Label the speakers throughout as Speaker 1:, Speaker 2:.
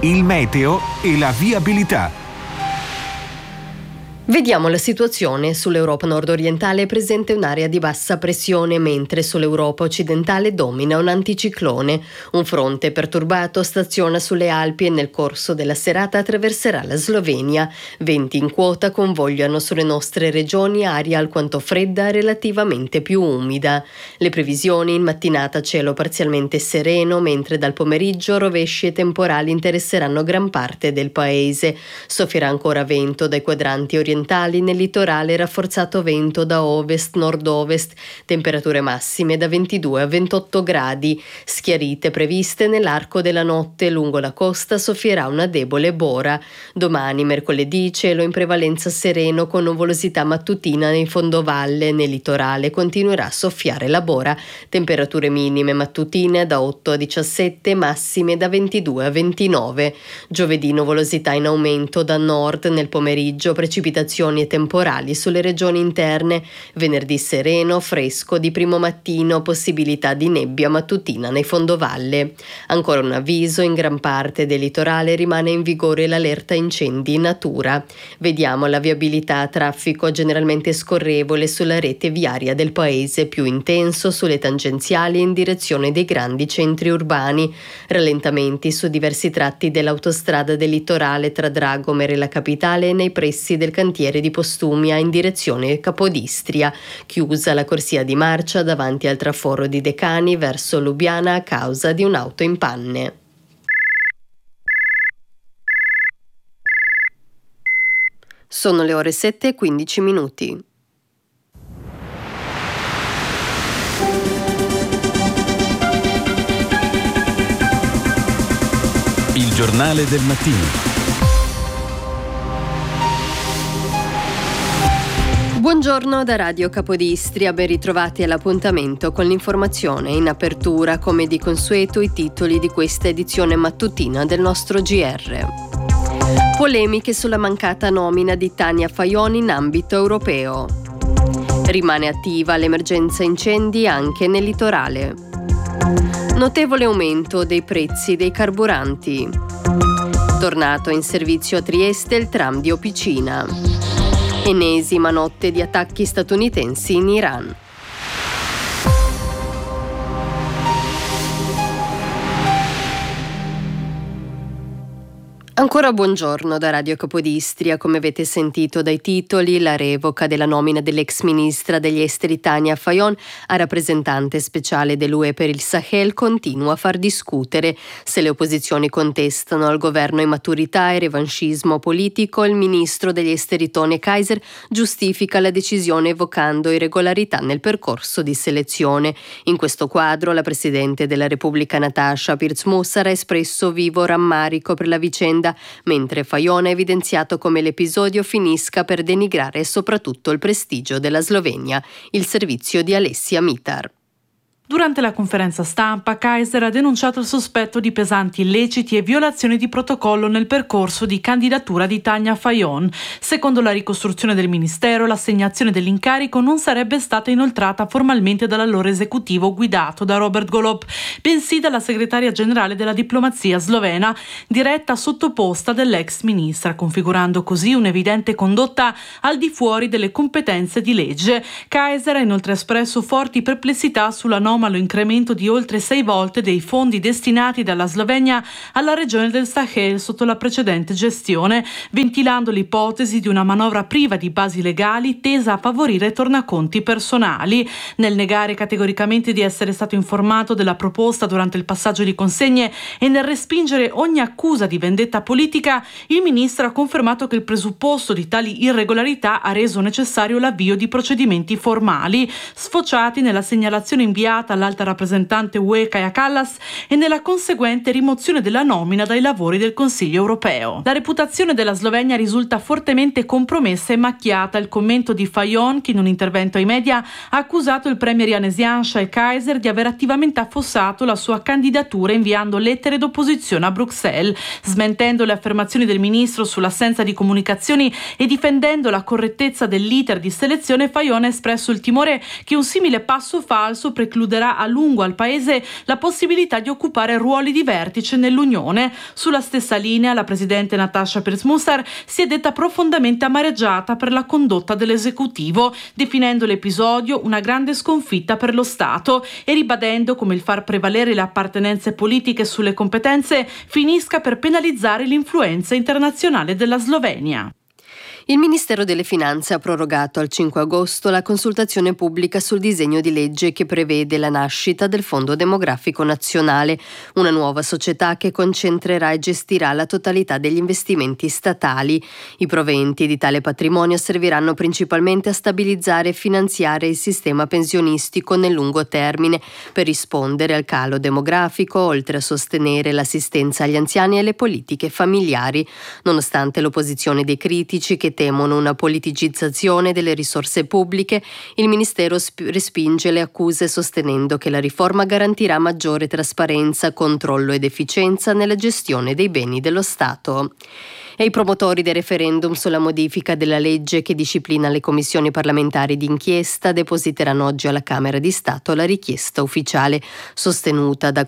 Speaker 1: il meteo e la viabilità.
Speaker 2: Vediamo la situazione. Sull'Europa nord-orientale è presente un'area di bassa pressione, mentre sull'Europa occidentale domina un anticiclone. Un fronte perturbato staziona sulle Alpi e nel corso della serata attraverserà la Slovenia. Venti in quota convogliano sulle nostre regioni aria alquanto fredda e relativamente più umida. Le previsioni: in mattinata cielo parzialmente sereno, mentre dal pomeriggio rovesci e temporali interesseranno gran parte del paese. Soffierà ancora vento dai quadranti orientali, nel litorale rafforzato vento da ovest-nord-ovest, temperature massime da 22 a 28 gradi. Schiarite previste nell'arco della notte. Lungo la costa soffierà una debole bora. Domani, mercoledì, cielo in prevalenza sereno con nuvolosità mattutina nei fondovalle. Nel litorale continuerà a soffiare la bora. Temperature minime mattutine da 8 a 17, massime da 22 a 29. Giovedì nuvolosità in aumento da nord, nel pomeriggio precipitazioni e temporali sulle regioni interne. Venerdì sereno, fresco di primo mattino, possibilità di nebbia mattutina nei fondovalle. Ancora un avviso: in gran parte del litorale rimane in vigore l'allerta incendi in natura. Vediamo la viabilità: traffico generalmente scorrevole sulla rete viaria del paese, più intenso sulle tangenziali in direzione dei grandi centri urbani. Rallentamenti su diversi tratti dell'autostrada del litorale tra Dragomere e la capitale e nei pressi del cantiere di Postumia in direzione Capodistria. Chiusa la corsia di marcia davanti al traforo di Decani verso Lubiana a causa di un'auto in panne. Sono le ore 7:15.
Speaker 1: Il giornale del mattino.
Speaker 2: Buongiorno da Radio Capodistria, ben ritrovati all'appuntamento con l'informazione. In apertura, come di consueto, i titoli di questa edizione mattutina del nostro GR. Polemiche sulla mancata nomina di Tania Fajon in ambito europeo. Rimane attiva l'emergenza incendi anche nel litorale. Notevole aumento dei prezzi dei carburanti. Tornato in servizio a Trieste il tram di Opicina. Ennesima notte di attacchi statunitensi in Iran. Ancora buongiorno da Radio Capodistria. Come avete sentito dai titoli, la revoca della nomina dell'ex ministra degli esteri Tania Fajon a rappresentante speciale dell'UE per il Sahel continua a far discutere. Se le opposizioni contestano al governo immaturità e revanchismo politico, il ministro degli esteri Tony Kaiser giustifica la decisione evocando irregolarità nel percorso di selezione. In questo quadro la presidente della Repubblica Natasha Pirc-Musar ha espresso vivo rammarico per la vicenda, mentre Fajon ha evidenziato come l'episodio finisca per denigrare soprattutto il prestigio della Slovenia. Il servizio di Alessia Mitar.
Speaker 3: Durante la conferenza stampa, Kaiser ha denunciato il sospetto di pesanti illeciti e violazioni di protocollo nel percorso di candidatura di Tania Fajon. Secondo la ricostruzione del Ministero, l'assegnazione dell'incarico non sarebbe stata inoltrata formalmente dall'allora esecutivo guidato da Robert Golob, bensì dalla segretaria generale della diplomazia slovena, diretta sottoposta dell'ex ministra, configurando così un'evidente condotta al di fuori delle competenze di legge. Kaiser ha inoltre espresso forti perplessità sulla anomalo incremento di oltre 6 volte dei fondi destinati dalla Slovenia alla regione del Sahel sotto la precedente gestione, ventilando l'ipotesi di una manovra priva di basi legali tesa a favorire tornaconti personali. Nel negare categoricamente di essere stato informato della proposta durante il passaggio di consegne e nel respingere ogni accusa di vendetta politica, il ministro ha confermato che il presupposto di tali irregolarità ha reso necessario l'avvio di procedimenti formali, sfociati nella segnalazione inviata all'alta rappresentante UE Kaja Kallas e nella conseguente rimozione della nomina dai lavori del Consiglio europeo. La reputazione della Slovenia risulta fortemente compromessa e macchiata. Il commento di Fajon, che in un intervento ai media ha accusato il premier Janez Janša e Kaiser di aver attivamente affossato la sua candidatura inviando lettere d'opposizione a Bruxelles. Smentendo le affermazioni del ministro sull'assenza di comunicazioni e difendendo la correttezza dell'iter di selezione, Fajon ha espresso il timore che un simile passo falso precluda escluderà a lungo al Paese la possibilità di occupare ruoli di vertice nell'Unione. Sulla stessa linea, la presidente Natasha Pirc-Musar si è detta profondamente amareggiata per la condotta dell'esecutivo, definendo l'episodio una grande sconfitta per lo Stato e ribadendo come il far prevalere le appartenenze politiche sulle competenze finisca per penalizzare l'influenza internazionale della Slovenia.
Speaker 2: Il Ministero delle Finanze ha prorogato al 5 agosto la consultazione pubblica sul disegno di legge che prevede la nascita del Fondo Demografico Nazionale, una nuova società che concentrerà e gestirà la totalità degli investimenti statali. I proventi di tale patrimonio serviranno principalmente a stabilizzare e finanziare il sistema pensionistico nel lungo termine per rispondere al calo demografico, oltre a sostenere l'assistenza agli anziani e le politiche familiari. Nonostante l'opposizione dei critici che temono una politicizzazione delle risorse pubbliche, il Ministero respinge le accuse sostenendo che la riforma garantirà maggiore trasparenza, controllo ed efficienza nella gestione dei beni dello Stato. E i promotori del referendum sulla modifica della legge che disciplina le commissioni parlamentari d'inchiesta depositeranno oggi alla Camera di Stato la richiesta ufficiale, sostenuta da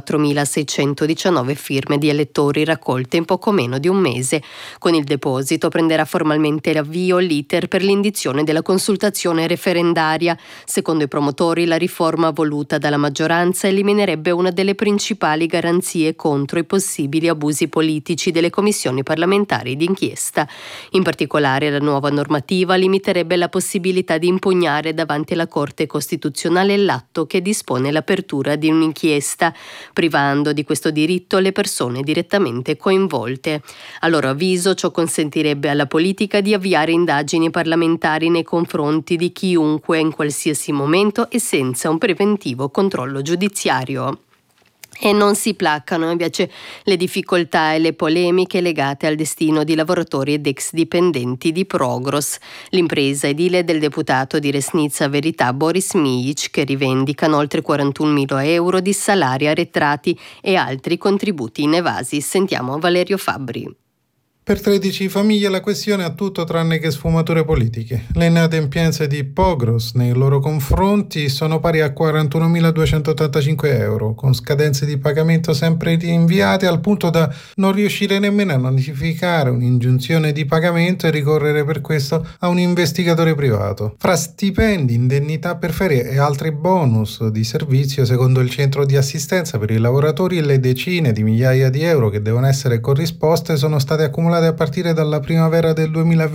Speaker 2: 44.619 firme di elettori raccolte in poco meno di un mese. Con il deposito prenderà formalmente avvio l'iter per l'indizione della consultazione referendaria. Secondo i promotori, la riforma voluta dalla maggioranza eliminerebbe una delle principali garanzie contro i possibili abusi politici delle commissioni parlamentari d'inchiesta. In particolare, la nuova normativa limiterebbe la possibilità di impugnare davanti alla Corte Costituzionale l'atto che dispone l'apertura di un'inchiesta, privando di questo diritto le persone direttamente coinvolte. A loro avviso, ciò consentirebbe alla politica di avviare indagini parlamentari nei confronti di chiunque in qualsiasi momento e senza un preventivo controllo giudiziario. E non si placano invece le difficoltà e le polemiche legate al destino di lavoratori ed ex dipendenti di Progros, l'impresa edile del deputato di Resnica Verità Boris Mijic, che rivendicano oltre 41.000 euro di salari arretrati e altri contributi inevasi. Sentiamo Valerio Fabbri.
Speaker 4: Per 13 famiglie la questione ha tutto tranne che sfumature politiche. Le inadempienze di Progros nei loro confronti sono pari a 41.285 euro, con scadenze di pagamento sempre rinviate al punto da non riuscire nemmeno a notificare un'ingiunzione di pagamento e ricorrere per questo a un investigatore privato. Fra stipendi, indennità per ferie e altri bonus di servizio, secondo il centro di assistenza per i lavoratori, le decine di migliaia di euro che devono essere corrisposte sono state accumulate a partire dalla primavera del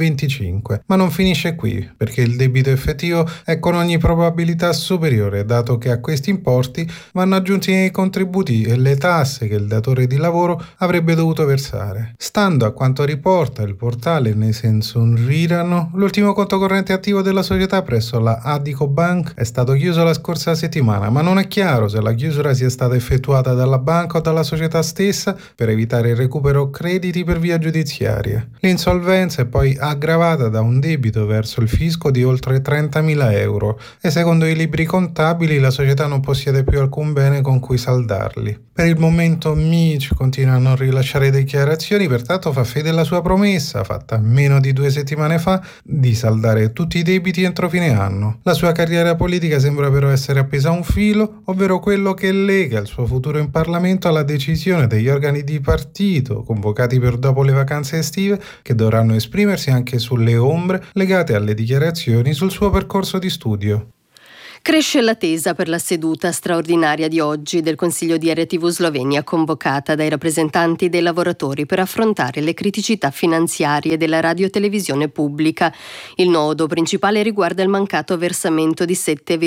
Speaker 4: 2025. Ma non finisce qui, perché il debito effettivo è con ogni probabilità superiore, dato che a questi importi vanno aggiunti i contributi e le tasse che il datore di lavoro avrebbe dovuto versare. Stando a quanto riporta il portale Nesensun Rirano, l'ultimo conto corrente attivo della società presso la Addiko Bank è stato chiuso la scorsa settimana, ma non è chiaro se la chiusura sia stata effettuata dalla banca o dalla società stessa per evitare il recupero crediti per via giudiziaria. L'insolvenza è poi aggravata da un debito verso il fisco di oltre 30.000 euro e secondo i libri contabili la società non possiede più alcun bene con cui saldarli. Per il momento Mijic continua a non rilasciare dichiarazioni, pertanto fa fede alla sua promessa, fatta meno di 2 settimane fa, di saldare tutti i debiti entro fine anno. La sua carriera politica sembra però essere appesa a un filo, ovvero quello che lega il suo futuro in Parlamento alla decisione degli organi di partito convocati per dopo le vacanze estive, che dovranno esprimersi anche sulle ombre legate alle dichiarazioni sul suo percorso di studio.
Speaker 2: Cresce l'attesa per la seduta straordinaria di oggi del Consiglio di RTV Slovenia, convocata dai rappresentanti dei lavoratori per affrontare le criticità finanziarie della radiotelevisione pubblica. Il nodo principale riguarda il mancato versamento di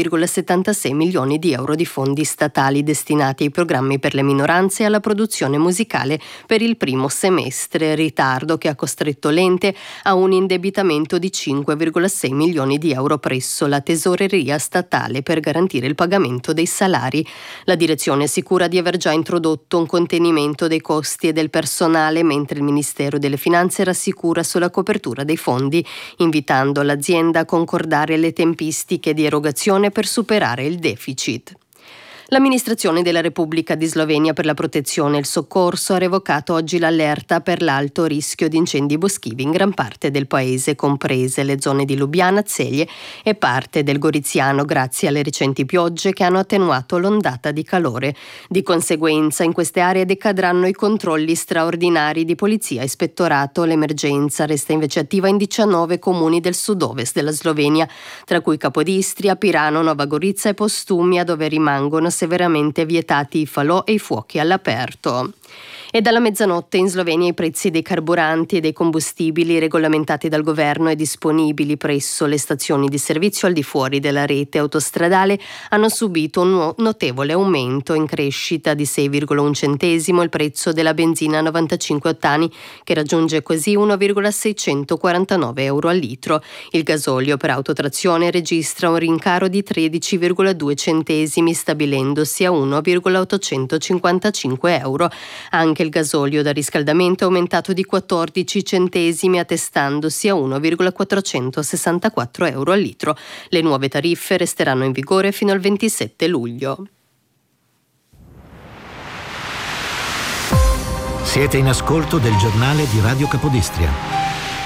Speaker 2: 7,76 milioni di euro di fondi statali destinati ai programmi per le minoranze e alla produzione musicale per il primo semestre, ritardo che ha costretto l'ente a un indebitamento di 5,6 milioni di euro presso la tesoreria statale per garantire il pagamento dei salari. La direzione assicura di aver già introdotto un contenimento dei costi e del personale, mentre il Ministero delle Finanze rassicura sulla copertura dei fondi, invitando l'azienda a concordare le tempistiche di erogazione per superare il deficit. L'amministrazione della Repubblica di Slovenia per la protezione e il soccorso ha revocato oggi l'allerta per l'alto rischio di incendi boschivi in gran parte del paese, comprese le zone di Lubiana, Celje e parte del Goriziano, grazie alle recenti piogge che hanno attenuato l'ondata di calore. Di conseguenza in queste aree decadranno i controlli straordinari di polizia e ispettorato. L'emergenza resta invece attiva in 19 comuni del sud-ovest della Slovenia, tra cui Capodistria, Pirano, Nova Gorica e Postumia, dove rimangono severamente vietati i falò e i fuochi all'aperto. E dalla mezzanotte in Slovenia i prezzi dei carburanti e dei combustibili regolamentati dal governo e disponibili presso le stazioni di servizio al di fuori della rete autostradale hanno subito un notevole aumento, in crescita di 6,1 centesimo il prezzo della benzina 95 ottani, che raggiunge così 1,649 euro al litro. Il gasolio per autotrazione registra un rincaro di 13,2 centesimi, stabilendosi a 1,855 euro. Anche il gasolio da riscaldamento è aumentato di 14 centesimi, attestandosi a 1,464 euro al litro. Le nuove tariffe resteranno in vigore fino al 27 luglio.
Speaker 5: Siete in ascolto del giornale di Radio Capodistria.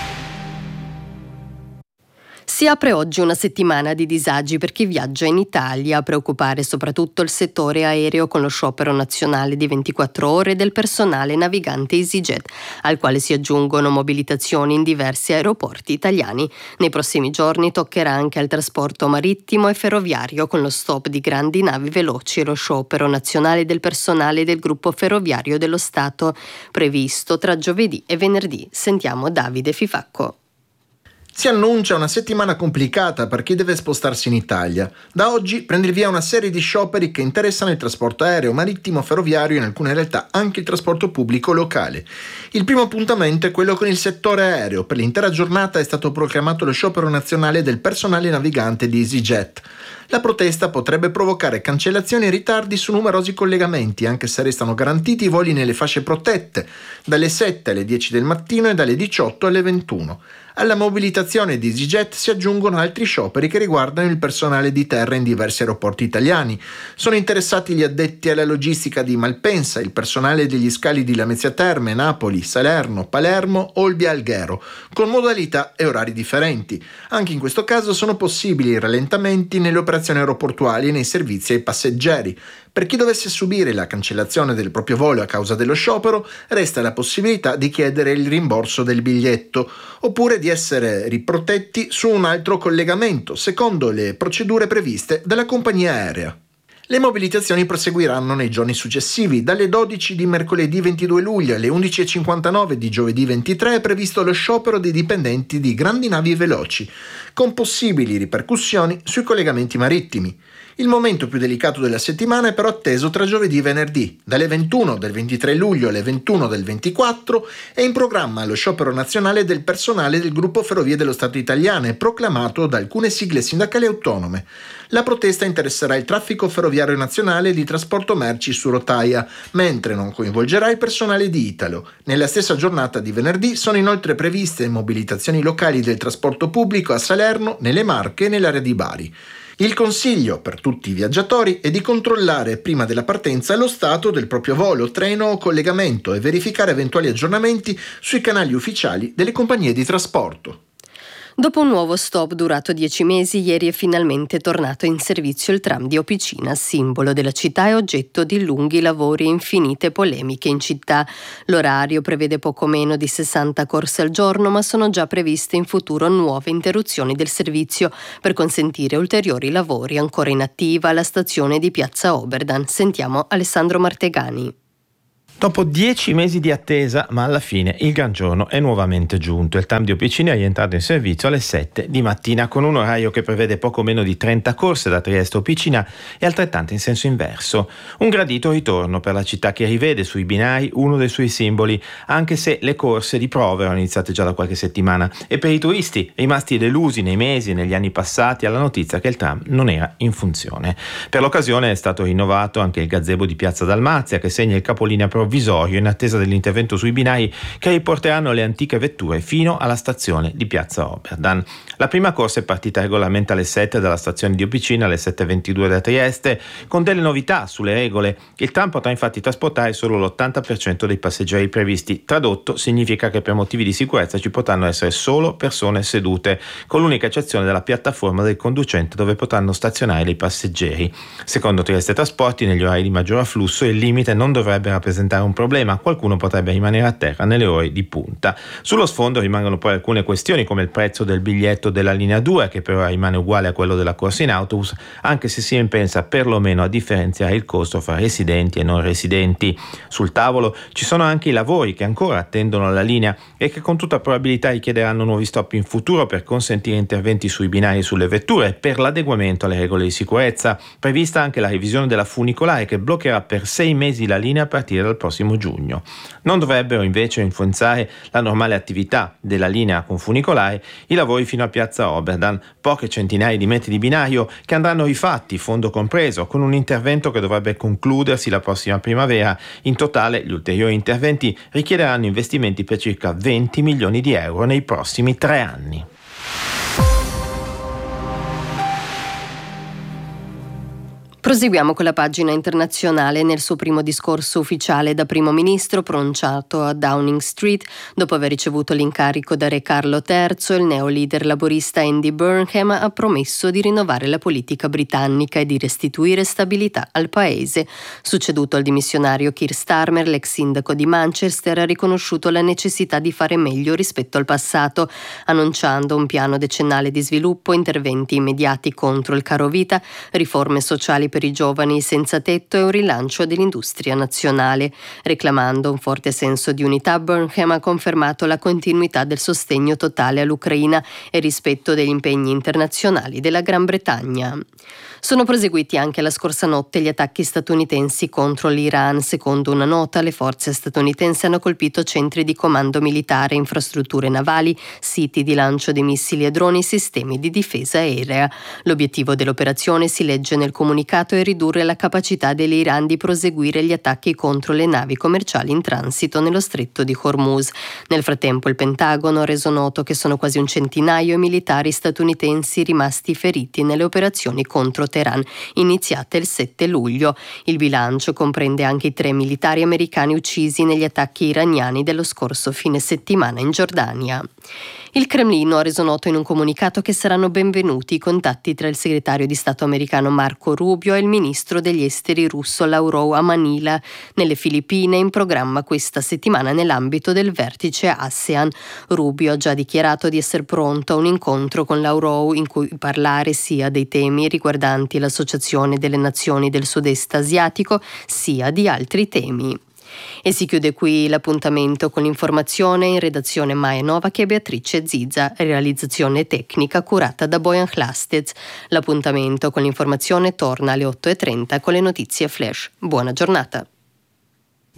Speaker 2: Si apre oggi una settimana di disagi per chi viaggia in Italia, a preoccupare soprattutto il settore aereo con lo sciopero nazionale di 24 ore del personale navigante EasyJet, al quale si aggiungono mobilitazioni in diversi aeroporti italiani. Nei prossimi giorni toccherà anche al trasporto marittimo e ferroviario con lo stop di grandi navi veloci e lo sciopero nazionale del personale del gruppo ferroviario dello Stato, previsto tra giovedì e venerdì. Sentiamo Davide Fifacco.
Speaker 6: Si annuncia una settimana complicata per chi deve spostarsi in Italia. Da oggi prende il via una serie di scioperi che interessano il trasporto aereo, marittimo, ferroviario e in alcune realtà anche il trasporto pubblico locale. Il primo appuntamento è quello con il settore aereo. Per l'intera giornata è stato proclamato lo sciopero nazionale del personale navigante di EasyJet. La protesta potrebbe provocare cancellazioni e ritardi su numerosi collegamenti, anche se restano garantiti i voli nelle fasce protette, dalle 7 alle 10 del mattino e dalle 18 alle 21. Alla mobilitazione di EasyJet si aggiungono altri scioperi che riguardano il personale di terra in diversi aeroporti italiani. Sono interessati gli addetti alla logistica di Malpensa, il personale degli scali di Lamezia Terme, Napoli, Salerno, Palermo, Olbia e Alghero, con modalità e orari differenti. Anche in questo caso sono possibili rallentamenti nelle operazioni aeroportuali e nei servizi ai passeggeri. Per chi dovesse subire la cancellazione del proprio volo a causa dello sciopero, resta la possibilità di chiedere il rimborso del biglietto, oppure di essere riprotetti su un altro collegamento, secondo le procedure previste dalla compagnia aerea. Le mobilitazioni proseguiranno nei giorni successivi. Dalle 12 di mercoledì 22 luglio alle 11.59 di giovedì 23 è previsto lo sciopero dei dipendenti di grandi navi veloci, con possibili ripercussioni sui collegamenti marittimi. Il momento più delicato della settimana è però atteso tra giovedì e venerdì. Dalle 21 del 23 luglio alle 21 del 24 è in programma lo sciopero nazionale del personale del gruppo Ferrovie dello Stato italiane, proclamato da alcune sigle sindacali autonome. La protesta interesserà il traffico ferroviario nazionale di trasporto merci su rotaia, mentre non coinvolgerà il personale di Italo. Nella stessa giornata di venerdì sono inoltre previste mobilitazioni locali del trasporto pubblico a Salerno, nelle Marche e nell'area di Bari. Il consiglio per tutti i viaggiatori è di controllare prima della partenza lo stato del proprio volo, treno o collegamento e verificare eventuali aggiornamenti sui canali ufficiali delle compagnie di trasporto.
Speaker 2: Dopo un nuovo stop durato 10 mesi, ieri è finalmente tornato in servizio il tram di Opicina, simbolo della città e oggetto di lunghi lavori e infinite polemiche in città. L'orario prevede poco meno di 60 corse al giorno, ma sono già previste in futuro nuove interruzioni del servizio per consentire ulteriori lavori. Ancora inattiva la stazione di Piazza Oberdan. Sentiamo Alessandro Martegani.
Speaker 7: Dopo 10 mesi di attesa, ma alla fine il gran giorno è nuovamente giunto. Il tram di Opicina è rientrato in servizio alle 7 di mattina con un orario che prevede poco meno di 30 corse da Trieste a Opicina e altrettante in senso inverso. Un gradito ritorno per la città che rivede sui binari uno dei suoi simboli, anche se le corse di prova erano iniziate già da qualche settimana, e per i turisti rimasti delusi nei mesi e negli anni passati alla notizia che il tram non era in funzione. Per l'occasione è stato rinnovato anche il gazebo di Piazza Dalmazia, che segna il capolinea provinciale provvisorio in attesa dell'intervento sui binari che riporteranno le antiche vetture fino alla stazione di Piazza Oberdan. La prima corsa è partita regolarmente alle 7 dalla stazione di Opicina, alle 7:22 da Trieste, con delle novità sulle regole. Il tram potrà infatti trasportare solo l'80% dei passeggeri previsti. Tradotto significa che per motivi di sicurezza ci potranno essere solo persone sedute, con l'unica eccezione della piattaforma del conducente dove potranno stazionare dei passeggeri. Secondo Trieste Trasporti, negli orari di maggior afflusso il limite non dovrebbe rappresentare un problema, qualcuno potrebbe rimanere a terra nelle ore di punta. Sullo sfondo rimangono poi alcune questioni come il prezzo del biglietto della linea 2, che però rimane uguale a quello della corsa in autobus, anche se si pensa perlomeno a differenziare il costo fra residenti e non residenti. Sul tavolo ci sono anche i lavori che ancora attendono la linea e che con tutta probabilità richiederanno nuovi stop in futuro per consentire interventi sui binari e sulle vetture e per l'adeguamento alle regole di sicurezza. Prevista anche la revisione della funicolare che bloccherà per 6 mesi la linea a partire dal prossimo giugno. Non dovrebbero invece influenzare la normale attività della linea con funicolare i lavori fino a Piazza Oberdan, poche centinaia di metri di binario che andranno rifatti, fondo compreso, con un intervento che dovrebbe concludersi la prossima primavera. In totale gli ulteriori interventi richiederanno investimenti per circa 20 milioni di euro nei prossimi 3 anni.
Speaker 2: Proseguiamo con la pagina internazionale. Nel suo primo discorso ufficiale da primo ministro pronunciato a Downing Street, dopo aver ricevuto l'incarico da Re Carlo III, il neo-leader laborista Andy Burnham ha promesso di rinnovare la politica britannica e di restituire stabilità al paese. Succeduto al dimissionario Keir Starmer, l'ex sindaco di Manchester ha riconosciuto la necessità di fare meglio rispetto al passato, annunciando un piano decennale di sviluppo, interventi immediati contro il carovita, riforme sociali per i giovani senza tetto e un rilancio dell'industria nazionale. Reclamando un forte senso di unità, Burnham ha confermato la continuità del sostegno totale all'Ucraina e rispetto degli impegni internazionali della Gran Bretagna. Sono proseguiti anche la scorsa notte gli attacchi statunitensi contro l'Iran. Secondo una nota, le forze statunitensi hanno colpito centri di comando militare, infrastrutture navali, siti di lancio di missili e droni, sistemi di difesa aerea. L'obiettivo dell'operazione, si legge nel comunicato, è ridurre la capacità dell'Iran di proseguire gli attacchi contro le navi commerciali in transito nello stretto di Hormuz. Nel frattempo il Pentagono ha reso noto che sono quasi un centinaio i militari statunitensi rimasti feriti nelle operazioni contro Teheran, iniziate il 7 luglio. Il bilancio comprende anche i 3 militari americani uccisi negli attacchi iraniani dello scorso fine settimana in Giordania. Il Cremlino ha reso noto in un comunicato che saranno benvenuti i contatti tra il segretario di Stato americano Marco Rubio e il ministro degli esteri russo Lavrov a Manila, nelle Filippine, in programma questa settimana nell'ambito del vertice ASEAN. Rubio ha già dichiarato di essere pronto a un incontro con Lavrov in cui parlare sia dei temi riguardanti l'Associazione delle Nazioni del Sud-Est asiatico, sia di altri temi. E si chiude qui l'appuntamento con l'informazione. In redazione Maja Novak e Beatrice Zizza, realizzazione tecnica curata da Bojan Hlastec. L'appuntamento con l'informazione torna alle 8:30 con le notizie flash. Buona giornata.